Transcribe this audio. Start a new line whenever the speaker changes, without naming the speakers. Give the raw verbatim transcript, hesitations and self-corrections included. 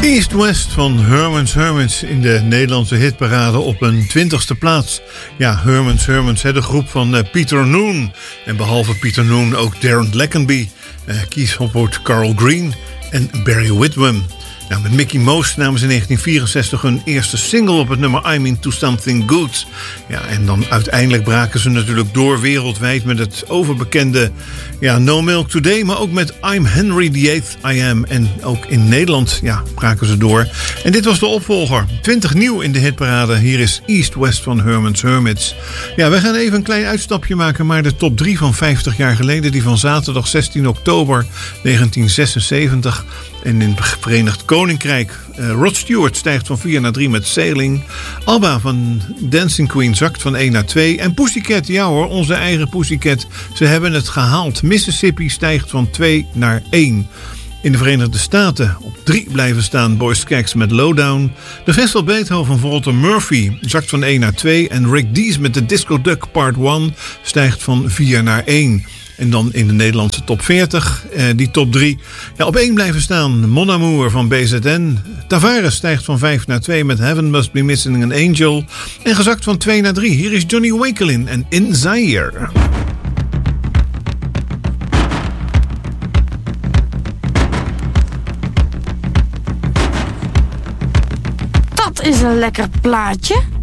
East West van Herman's Hermits in de Nederlandse hitparade op een twintigste plaats. Ja, Herman's Hermits, de groep van uh, Peter Noone. En behalve Peter Noone ook Darren Lackenby, uh, keyboard Carl Green en Barry Whitwam. Nou, met Mickey Most namen ze in negentien vierenzestig hun eerste single op het nummer I'm Into Something Good. Ja, en dan uiteindelijk braken ze natuurlijk door wereldwijd met het overbekende ja, No Milk Today, maar ook met I'm Henry the Eighth I Am. En ook in Nederland ja, braken ze door. En dit was de opvolger. twintig nieuw in de hitparade. Hier is East West van Herman's Hermits. Ja, we gaan even een klein uitstapje maken, maar de top drie van vijftig jaar geleden, die van zaterdag zestien oktober negentien zesenzeventig. En in het Verenigd Koninkrijk, uh, Rod Stewart stijgt van vier naar drie met Sailing. Alba van Dancing Queen zakt van één naar twee. En Pussycat, ja hoor, onze eigen Pussycat, ze hebben het gehaald. Mississippi stijgt van twee naar één. In de Verenigde Staten op drie blijven staan Boy Skaggs met Lowdown. De Vestal Beethoven van Walter Murphy zakt van één naar twee. En Rick Dees met de Disco Duck Part één stijgt van vier naar één. En dan in de Nederlandse top veertig, eh, die top drie. Ja, op één blijven staan Mon Amour van B Z N. Tavares stijgt van vijf naar twee met Heaven Must Be Missing an Angel. En gezakt van twee naar drie. Hier is Johnny Wakelin en In Zaire.
Dat is een lekker plaatje.